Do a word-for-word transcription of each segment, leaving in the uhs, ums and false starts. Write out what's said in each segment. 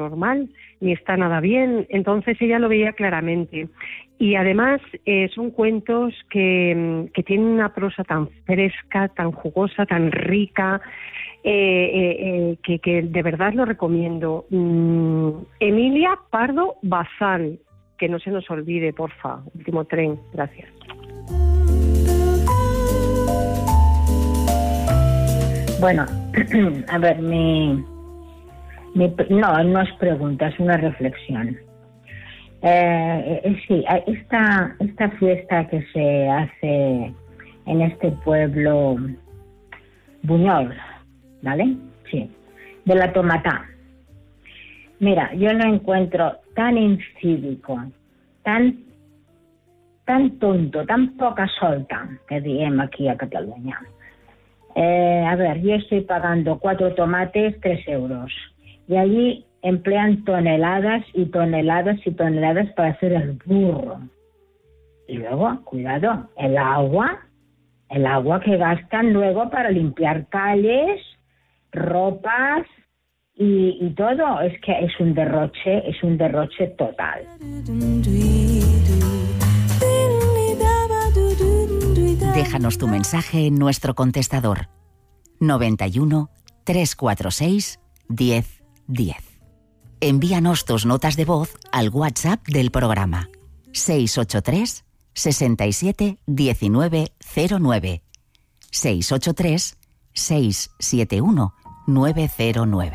normal, ni está nada bien. Entonces ella lo veía claramente. Y además eh, son cuentos que, que tienen una prosa tan fresca, tan jugosa, tan rica, eh, eh, eh, que, que de verdad lo recomiendo. Mm, Emilia Pardo Bazán, que no se nos olvide, porfa. Último tren. Gracias. Bueno, a ver, mi, mi no, no es pregunta, es una reflexión. Eh, eh, sí, esta, esta fiesta que se hace en este pueblo Buñol, ¿vale? Sí, de la Tomatá. Mira, yo lo encuentro tan incívico, tan, tan tonto, tan poca solta, que diem aquí a Cataluña. Eh, a ver, yo estoy pagando cuatro tomates, tres euros. Y allí emplean toneladas y toneladas y toneladas para hacer el burro. Y luego, cuidado, el agua, el agua que gastan luego para limpiar calles, ropas y, y todo. Es que es un derroche, es un derroche total. Déjanos tu mensaje en nuestro contestador noventa y uno, trescientos cuarenta y seis, diez diez. Envíanos tus notas de voz al WhatsApp del programa seis ocho tres, sesenta y siete, diecinueve cero nueve seis ocho tres, seis siete uno, nueve cero nueve.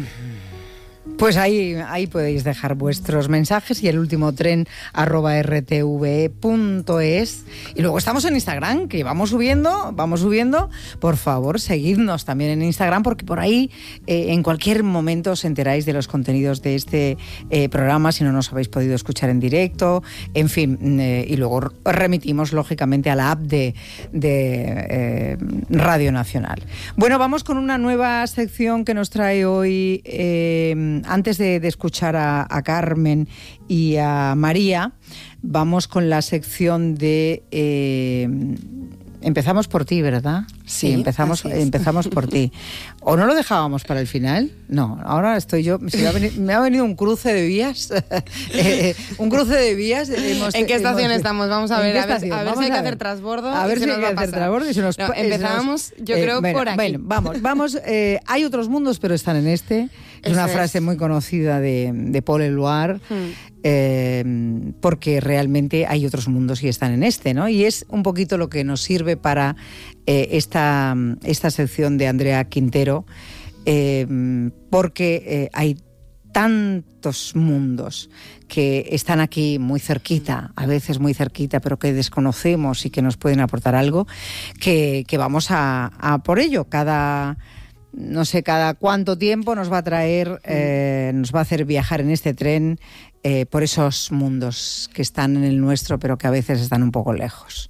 Pues ahí, ahí podéis dejar vuestros mensajes y el último tren arroba r t v punto es. Y luego estamos en Instagram, que vamos subiendo, vamos subiendo. Por favor, seguidnos también en Instagram, porque por ahí eh, en cualquier momento os enteráis de los contenidos de este eh, programa, si no nos habéis podido escuchar en directo, en fin, eh, y luego remitimos lógicamente a la app de, de eh, Radio Nacional. Bueno, vamos con una nueva sección que nos trae hoy... Eh, Antes de, de escuchar a, a Carmen y a María, vamos con la sección de... Eh, empezamos por ti, ¿verdad? Sí, sí empezamos, empezamos por ti. ¿O no lo dejábamos para el final? No, ahora estoy yo... Me ha venido, me ha venido un cruce de vías. eh, un cruce de vías. Hemos, ¿En qué estación hemos, estamos? Vamos a ver, a ver, a ver si hay que hacer transbordo. A ver si hay que hacer transbordo. Si nos, no, empezábamos, yo eh, creo, bueno, por aquí. Bueno, vamos, vamos. Eh, hay otros mundos, pero están en este. Es una frase muy conocida de, de Paul Eluard, hmm. eh, porque realmente hay otros mundos y están en este, ¿no? Y es un poquito lo que nos sirve para eh, esta, esta sección de Andrea Quintero, eh, porque eh, hay tantos mundos que están aquí muy cerquita, a veces muy cerquita, pero que desconocemos y que nos pueden aportar algo, que, que vamos a, a por ello. Cada... No sé cada cuánto tiempo nos va a traer, eh, nos va a hacer viajar en este tren eh, por esos mundos que están en el nuestro, pero que a veces están un poco lejos.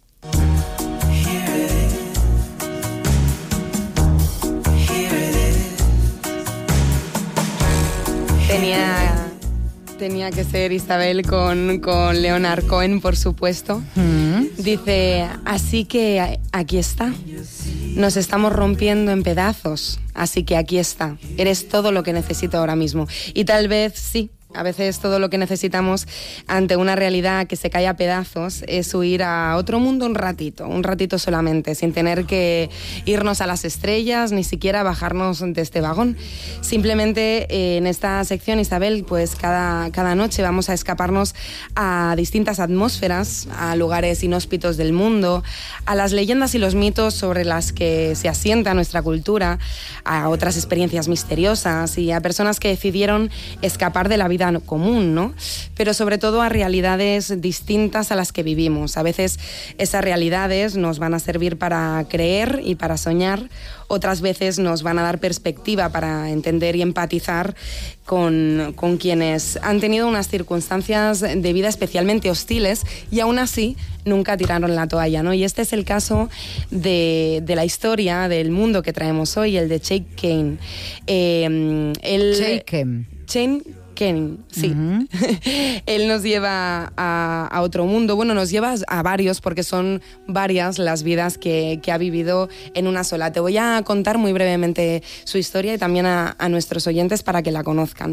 Tenía... Tenía que ser Isabel con, con Leonard Cohen, por supuesto. Mm. Dice, así que aquí está. Nos estamos rompiendo en pedazos, así que aquí está. Eres todo lo que necesito ahora mismo. Y tal vez sí. A veces todo lo que necesitamos ante una realidad que se cae a pedazos es huir a otro mundo un ratito, un ratito solamente, sin tener que irnos a las estrellas, ni siquiera bajarnos de este vagón. Simplemente eh, en esta sección, Isabel, pues cada, cada noche vamos a escaparnos a distintas atmósferas, a lugares inhóspitos del mundo, a las leyendas y los mitos sobre las que se asienta nuestra cultura, a otras experiencias misteriosas y a personas que decidieron escapar de la vida común, ¿no? Pero sobre todo a realidades distintas a las que vivimos. A veces esas realidades nos van a servir para creer y para soñar, otras veces nos van a dar perspectiva para entender y empatizar con, con quienes han tenido unas circunstancias de vida especialmente hostiles y aún así nunca tiraron la toalla, ¿no? Y este es el caso de, de la historia del mundo que traemos hoy, el de Cheikh Kane. Eh, el, Cheikh Kane. Kenny, sí. Uh-huh. Él nos lleva a, a otro mundo, bueno, nos lleva a varios porque son varias las vidas que, que ha vivido en una sola. Te voy a contar muy brevemente su historia y también a, a nuestros oyentes para que la conozcan.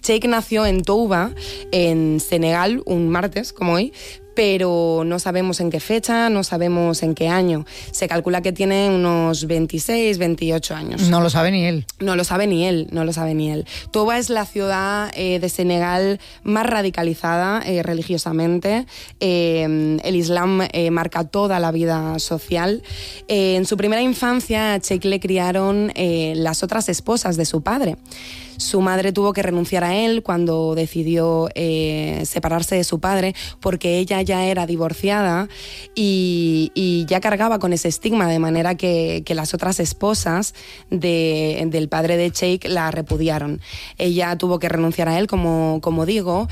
Cheikh nació en Touba, en Senegal, un martes, como hoy, pero no sabemos en qué fecha, no sabemos en qué año. Se calcula que tiene unos veintiséis, veintiocho años. No lo sabe ni él. No lo sabe ni él, no lo sabe ni él. Touba es la ciudad eh, de Senegal más radicalizada eh, religiosamente. Eh, el Islam eh, marca toda la vida social. Eh, en su primera infancia, a Cheikh le criaron eh, las otras esposas de su padre. Su madre tuvo que renunciar a él cuando decidió eh, separarse de su padre, porque ella ya era divorciada y, y ya cargaba con ese estigma, de manera que, que las otras esposas de, del padre de Cheikh la repudiaron. Ella tuvo que renunciar a él, como, como digo.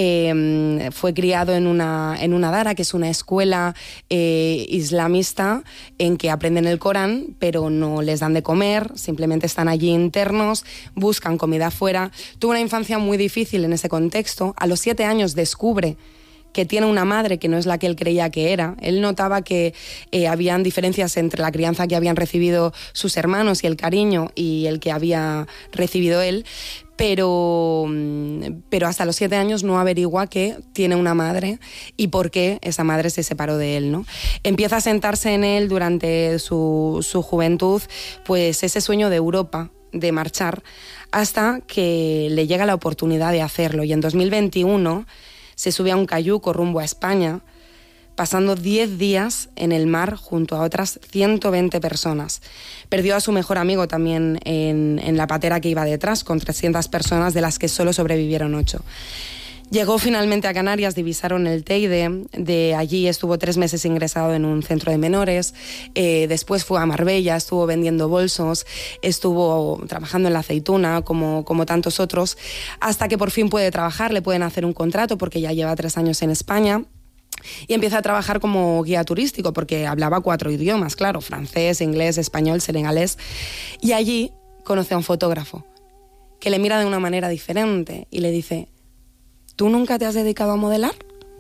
Eh, fue criado en una, en una dara, que es una escuela eh, islamista en que aprenden el Corán, pero no les dan de comer, simplemente están allí internos, buscan comida afuera. Tuvo una infancia muy difícil en ese contexto. A los siete años descubre que tiene una madre que no es la que él creía que era. Él notaba que eh, habían diferencias entre la crianza que habían recibido sus hermanos y el cariño y el que había recibido él, pero, pero hasta los siete años no averigua que tiene una madre y por qué esa madre se separó de él, ¿no? Empieza a sentarse en él durante su, su juventud, pues ese sueño de Europa, de marchar, hasta que le llega la oportunidad de hacerlo. Y en dos mil veintiuno se sube a un cayuco rumbo a España, pasando diez días en el mar junto a otras ciento veinte personas. Perdió a su mejor amigo también en, en la patera que iba detrás, con trescientas personas, de las que solo sobrevivieron ocho. Llegó finalmente a Canarias, divisaron el Teide, de allí estuvo tres meses ingresado en un centro de menores, eh, después fue a Marbella, estuvo vendiendo bolsos, estuvo trabajando en la aceituna, como, como tantos otros, hasta que por fin puede trabajar, le pueden hacer un contrato porque ya lleva tres años en España. Y empieza a trabajar como guía turístico porque hablaba cuatro idiomas, claro, francés, inglés, español, senegalés. Y allí conoce a un fotógrafo que le mira de una manera diferente y le dice: ¿tú nunca te has dedicado a modelar?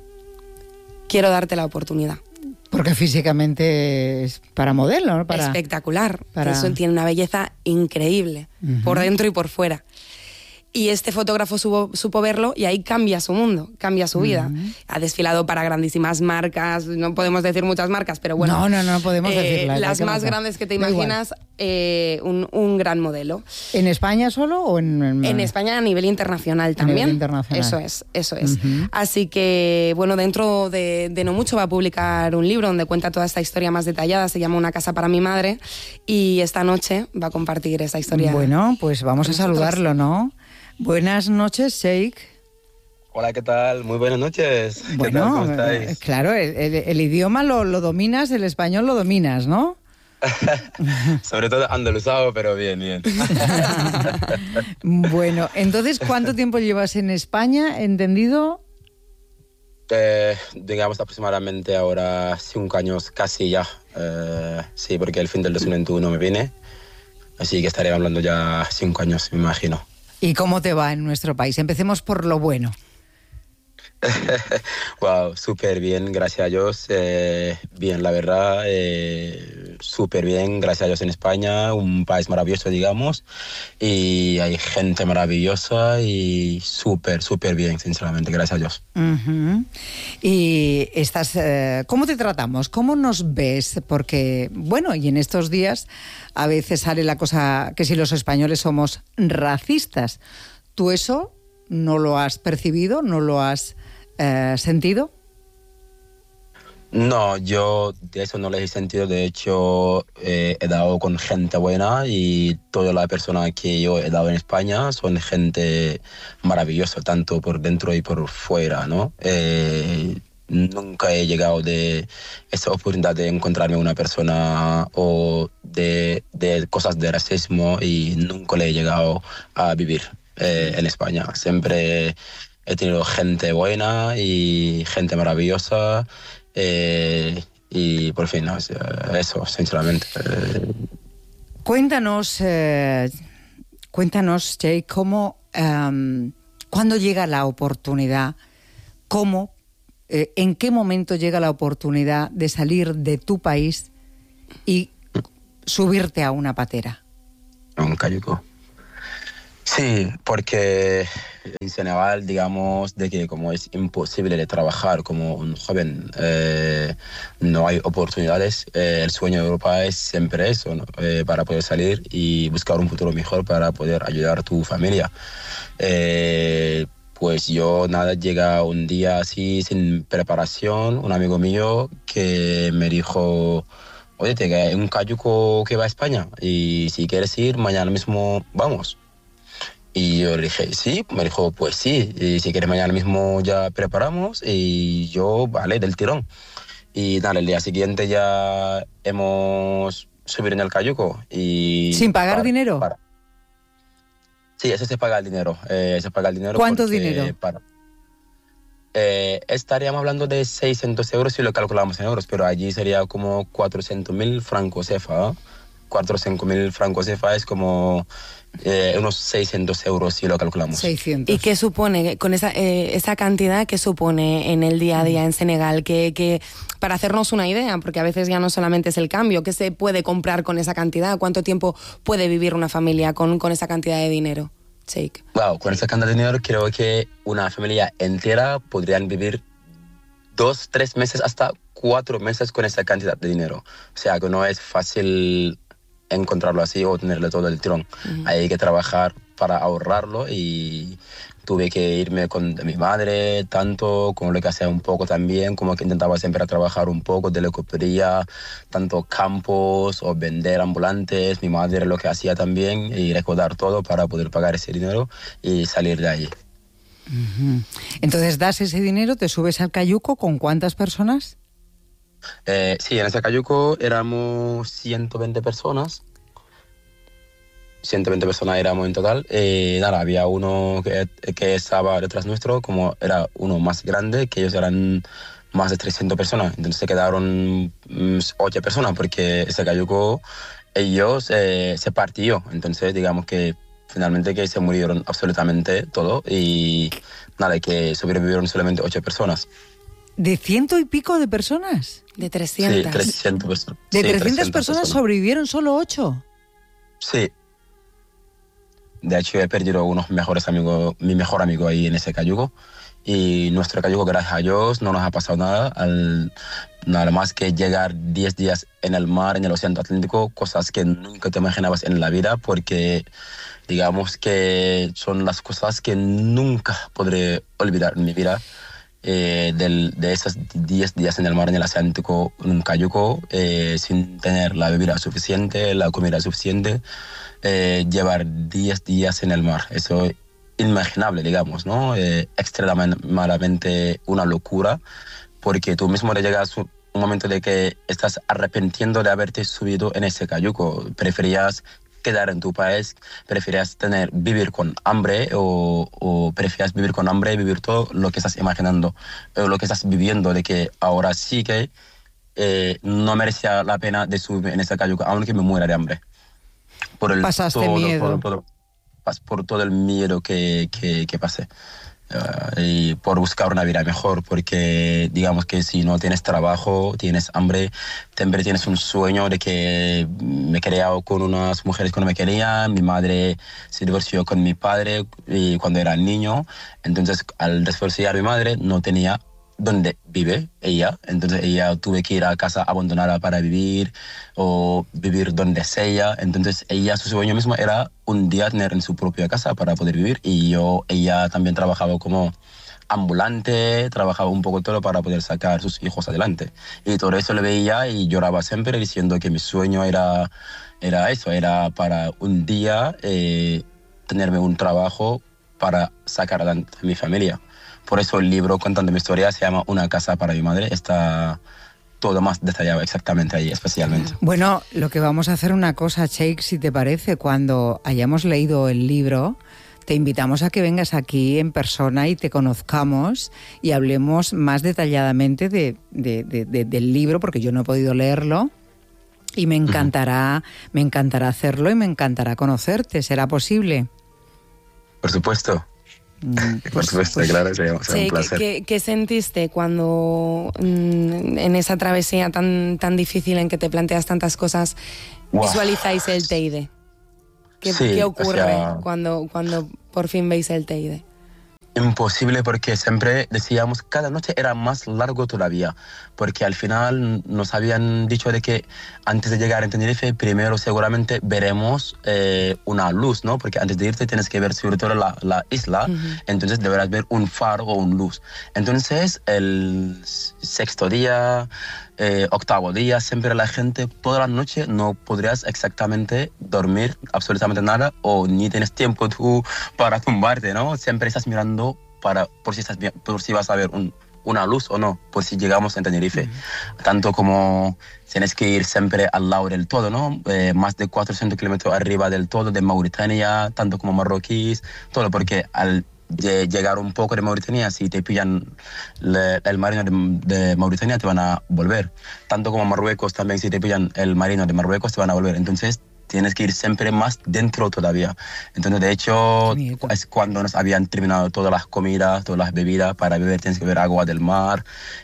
Quiero darte la oportunidad. Porque físicamente es para modelo, ¿no? Para, espectacular. Para... Eso tiene una belleza increíble, uh-huh, por dentro y por fuera. Y este fotógrafo supo, supo verlo y ahí cambia su mundo, cambia su vida. Uh-huh. Ha desfilado para grandísimas marcas, no podemos decir muchas marcas, pero bueno. No, no, no podemos eh, decirlas. Las más grandes que te imaginas, eh, un, un gran modelo. ¿En España solo o en...? En, en España a nivel internacional también. A nivel internacional. Eso es, eso es. Uh-huh. Así que, bueno, dentro de, de no mucho va a publicar un libro donde cuenta toda esta historia más detallada, se llama Una casa para mi madre, y esta noche va a compartir esa historia. Bueno, pues vamos a saludarlo, ¿no? Buenas noches, Cheikh. Hola, ¿qué tal? Muy buenas noches. Bueno, ¿qué tal? ¿Cómo estáis? Claro, el, el, el idioma lo, lo dominas, el español lo dominas, ¿no? Sobre todo andaluzado, pero bien, bien. Bueno, entonces, ¿cuánto tiempo llevas en España, entendido? Eh, digamos aproximadamente ahora cinco años casi ya. Eh, sí, porque el fin del dos mil veintiuno me vine, así que estaré hablando ya cinco años, me imagino. ¿Y cómo te va en nuestro país? Empecemos por lo bueno. Wow, súper bien, gracias a Dios. Eh, bien, la verdad, eh, súper bien, gracias a Dios en España, un país maravilloso, digamos, y hay gente maravillosa y súper, súper bien, sinceramente, gracias a Dios. Uh-huh. Y estás, eh, ¿cómo te tratamos? ¿Cómo nos ves? Porque, bueno, y en estos días a veces sale la cosa que si los españoles somos racistas. ¿Tú eso no lo has percibido, no lo has eh, sentido? No, yo de eso no les he sentido. De hecho, eh, he dado con gente buena y todas las personas que yo he dado en España son gente maravillosa, tanto por dentro y por fuera, ¿no? Eh, nunca he llegado de esa oportunidad de encontrarme una persona o de, de cosas de racismo y nunca le he llegado a vivir eh, en España. Siempre he tenido gente buena y gente maravillosa. Eh, y por fin, ¿no? Eso, sinceramente. Eh. Cuéntanos, eh, cuéntanos, Cheikh, cómo, um, cuándo llega la oportunidad, cómo, eh, en qué momento llega la oportunidad de salir de tu país y subirte a una patera. Un cayuco. Sí, porque en Senegal, digamos, de que como es imposible de trabajar como un joven, eh, no hay oportunidades, eh, el sueño de Europa es siempre eso, ¿no? Eh, para poder salir y buscar un futuro mejor para poder ayudar a tu familia. Eh, pues yo, nada, llega un día así, sin preparación, un amigo mío que me dijo, oye, te hay un cayuco que va a España y si quieres ir, mañana mismo vamos. Y yo le dije, sí, me dijo, pues sí, y si quieres mañana mismo ya preparamos y yo, vale, del tirón. Y nada, el día siguiente ya hemos subido en el cayuco y... ¿Sin pagar para, dinero? Para. Sí, eso se paga el dinero, eh, se paga el dinero. ¿Cuánto porque, dinero? Para, eh, estaríamos hablando de seiscientos euros si lo calculamos en euros, pero allí sería como cuatrocientos mil francos cefa, ¿eh? cuatrocientos mil francos cefa es como... Eh, unos seiscientos euros si lo calculamos. seiscientos. ¿Y qué supone con esa eh, esa cantidad? ¿Qué supone en el día a día en Senegal? Que, que para hacernos una idea, porque a veces ya no solamente es el cambio, ¿qué se puede comprar con esa cantidad? ¿Cuánto tiempo puede vivir una familia con, con esa cantidad de dinero? Sheikh. Wow, con esa cantidad de dinero creo que una familia entera podrían vivir dos, tres meses, hasta cuatro meses con esa cantidad de dinero. O sea que no es fácil encontrarlo así o tenerle todo el tirón. Uh-huh. Hay que trabajar para ahorrarlo y tuve que irme con mi madre tanto, como lo que hacía un poco también, como que intentaba siempre trabajar un poco de locopería, tanto campos o vender ambulantes. Mi madre lo que hacía también y recordar todo para poder pagar ese dinero y salir de allí. Uh-huh. Entonces das ese dinero, te subes al cayuco, ¿con cuántas personas? Eh, sí, en ese cayuco éramos ciento veinte personas. ciento veinte personas éramos en total. Eh, nada, había uno que, que estaba detrás nuestro, como era uno más grande, que ellos eran más de trescientas personas. Entonces se quedaron mm, ocho personas, porque ese cayuco, ellos eh, se partió. Entonces, digamos que finalmente que se murieron absolutamente todo y nada, que sobrevivieron solamente ocho personas. ¿De ciento y pico de personas? De trescientas. Sí, trescientas personas. ¿De sí, trescientas, trescientas personas, personas sobrevivieron solo ocho? Sí. De hecho, he perdido unos mejores amigos, mi mejor amigo ahí en ese cayuco. Y nuestro cayuco, gracias a Dios, no nos ha pasado nada. Al, nada más que llegar diez días en el mar, en el Océano Atlántico, cosas que nunca te imaginabas en la vida, porque digamos que son las cosas que nunca podré olvidar en mi vida. Eh, del, de esos diez días en el mar, en el Atlántico, en un cayuco, eh, sin tener la bebida suficiente, la comida suficiente, eh, llevar diez días en el mar. Eso es inimaginable, digamos, ¿no? Eh, extremadamente una locura, porque tú mismo le llegas un momento de que estás arrepintiendo de haberte subido en ese cayuco. Preferías quedar en tu país, preferías tener, vivir con hambre o, o preferías vivir con hambre y vivir todo lo que estás imaginando, o lo que estás viviendo, de que ahora sí que eh, no merecía la pena de subir en ese cayuco, aunque me muera de hambre. Por el Pasaste todo, miedo. Por, por, por todo el miedo que, que, que pasé. Uh, y por buscar una vida mejor, porque digamos que si no tienes trabajo, tienes hambre, siempre tienes un sueño de que me he criado con unas mujeres que no me querían, mi madre se divorció con mi padre y cuando era niño, entonces al divorciar a mi madre no tenía dónde vive ella, entonces ella tuve que ir a casa abandonada para vivir o vivir donde sea, entonces ella, su sueño mismo era un día tener en su propia casa para poder vivir y yo, ella también trabajaba como ambulante, trabajaba un poco todo para poder sacar a sus hijos adelante y todo eso le veía y lloraba siempre diciendo que mi sueño era, era eso, era para un día eh, tenerme un trabajo para sacar adelante a mi familia. Por eso el libro contando mi historia se llama Una casa para mi madre. Está todo más detallado exactamente ahí, especialmente. Bueno, lo que vamos a hacer una cosa, Sheikh, si te parece, cuando hayamos leído el libro, te invitamos a que vengas aquí en persona y te conozcamos y hablemos más detalladamente de, de, de, de, del libro, porque yo no he podido leerlo y me encantará, uh-huh. me encantará hacerlo y me encantará conocerte. ¿Será posible? Por supuesto. Pues, Por supuesto, pues, claro, sería, sería sí, un placer. ¿qué, ¿Qué sentiste cuando mm, en esa travesía tan, tan difícil en que te planteas tantas cosas, wow, visualizáis el Teide? ¿Qué, Sí, ¿qué ocurre o sea, cuando, cuando por fin veis el Teide? Imposible, porque siempre decíamos cada noche era más largo todavía, porque al final nos habían dicho de que antes de llegar a Tenerife primero seguramente veremos eh, una luz, ¿no? Porque antes de irte tienes que ver sobre todo la, la isla, uh-huh. Entonces deberás ver un faro o una luz. Entonces el sexto día, eh, octavo día, siempre la gente toda la noche no podrías exactamente dormir absolutamente nada, o ni tienes tiempo tú para tumbarte, ¿no? Siempre estás mirando para, por, si estás, por si vas a ver un, una luz o no, por si llegamos en Tenerife. Uh-huh. Tanto como tienes que ir siempre al lado del todo, ¿no? Eh, más de cuatrocientos kilómetros arriba del todo, de Mauritania, tanto como marroquíes, todo, porque al de llegar un poco de Mauritania, si te pillan le, el marino de, de Mauritania, te van a volver. Tanto como Marruecos también, si te pillan el marino de Marruecos, te van a volver. Entonces, tienes que ir siempre más dentro todavía. Entonces, de hecho, es cuando nos habían terminado todas las comidas, todas las bebidas para beber, tienes que beber agua del mar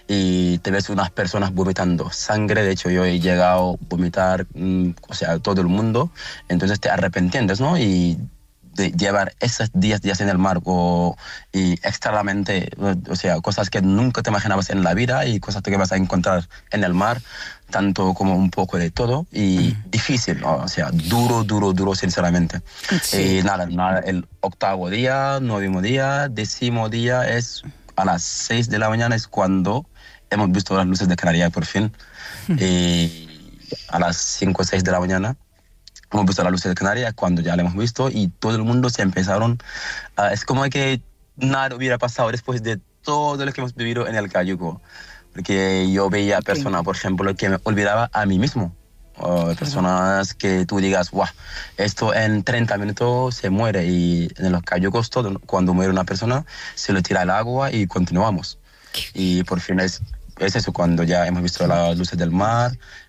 y te ves unas personas vomitando sangre. De hecho, yo he llegado a vomitar, mmm, o sea, todo el mundo. Entonces te arrepientes, ¿no? Y de llevar esos días, días en el mar o, y externamente, o sea, cosas que nunca te imaginabas en la vida y cosas que vas a encontrar en el mar, tanto como un poco de todo, y mm. difícil, ¿no? O sea, duro, duro, duro, sinceramente. Sí. Y nada, nada, el octavo día, noveno día, décimo día es a las seis de la mañana es cuando hemos visto las luces de Canarias por fin. Mm. Y a las cinco o seis de la mañana hemos visto las luces de Canarias cuando ya la hemos visto y todo el mundo se empezaron, uh, es como que nada hubiera pasado después de todo lo que hemos vivido en el Cayuco, porque yo veía personas, okay. por ejemplo, que me olvidaba a mí mismo, uh, personas que tú digas, guau, esto en treinta minutos se muere, y en los Cayucos todo, cuando muere una persona se le tira el agua y continuamos. Y por fin es, es eso, cuando ya hemos visto las luces del mar,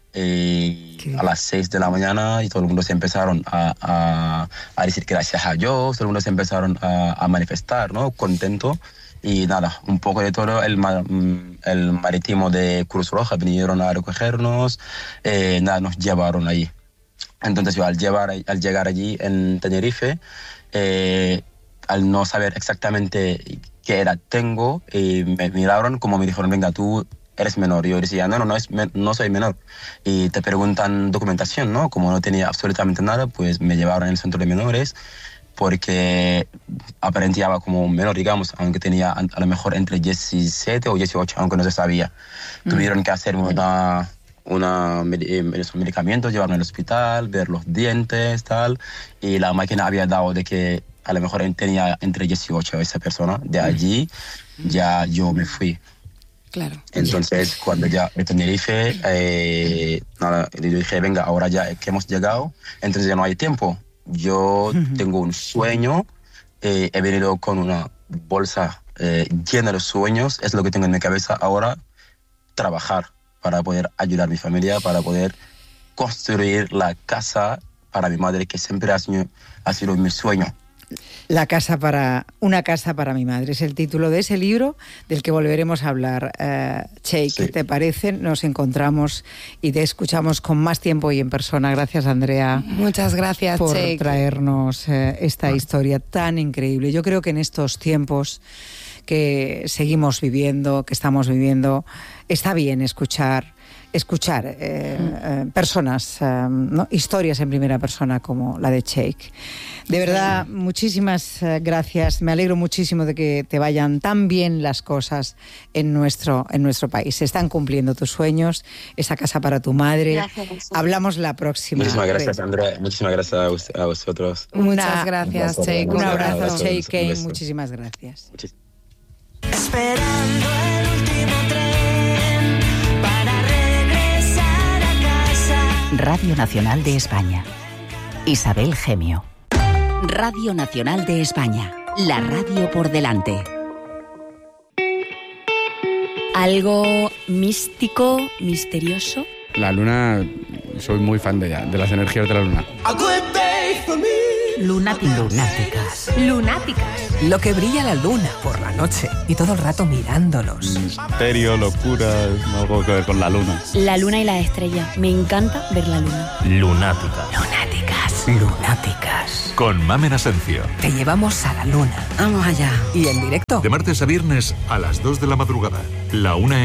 Eh, a las seis de la mañana, y todo el mundo se empezaron a, a, a decir gracias a Dios, todo el mundo se empezaron a, a manifestar, ¿no? Contento. Y nada, un poco de todo, el, el marítimo de Cruz Roja vinieron a recogernos, eh, nada, nos llevaron allí. Entonces yo al, llevar, al llegar allí en Tenerife, eh, al no saber exactamente qué edad tengo, eh, me miraron como me dijeron, venga, tú eres menor. Y yo decía, no, no, no, es, no soy menor. Y te preguntan documentación, ¿no? Como no tenía absolutamente nada, pues me llevaron al centro de menores, porque aparentaba como un menor, digamos, aunque tenía a lo mejor entre diecisiete o dieciocho, aunque no se sabía. Mm. Tuvieron que hacer una, una esos medicamentos, llevarme al hospital, ver los dientes, tal, y la máquina había dado de que a lo mejor tenía entre dieciocho esa persona. De allí mm. ya yo me fui. Claro. Entonces, cuando ya en Tenerife, eh, nada, le dije, venga, ahora ya que hemos llegado, entonces ya no hay tiempo. Yo uh-huh. tengo un sueño, eh, he venido con una bolsa eh, llena de sueños, es lo que tengo en mi cabeza ahora, trabajar para poder ayudar a mi familia, para poder construir la casa para mi madre, que siempre ha sido, ha sido mi sueño. La casa para una casa para mi madre es el título de ese libro del que volveremos a hablar. Uh, Cheikh, sí. ¿Te parece? Nos encontramos y te escuchamos con más tiempo y en persona. Gracias, Andrea. Muchas gracias, por Cheikh. traernos uh, esta ah. historia tan increíble. Yo creo que en estos tiempos que seguimos viviendo, que estamos viviendo, está bien escuchar escuchar eh, eh, personas, eh, ¿no? historias en primera persona como la de Cheikh. De verdad, muchísimas gracias. Me alegro muchísimo de que te vayan tan bien las cosas en nuestro, en nuestro país. Se están cumpliendo tus sueños, esa casa para tu madre. Gracias. Hablamos la próxima. Muchísimas gracias, Andrea. Muchísimas gracias a vosotros. Muchas gracias, Cheikh. Un abrazo, Cheikh. Muchísimas gracias. Muchis- Esperando el último tren para regresar a casa. Radio Nacional de España. Isabel Gemio. Radio Nacional de España. La radio por delante. ¿Algo místico, misterioso? La luna, soy muy fan de ella, de las energías de la luna. Lunáticas. Lunáticas. Lunáticas. Lo que brilla la luna por la noche y todo el rato mirándonos. Misterio, locura, algo que ver con la luna. La luna y las estrellas. Me encanta ver la luna. Lunáticas. Lunáticas. lunáticas. Con Mamen Asencio. Te llevamos a la luna. Vamos allá. Y en directo. De martes a viernes a las dos de la madrugada. La una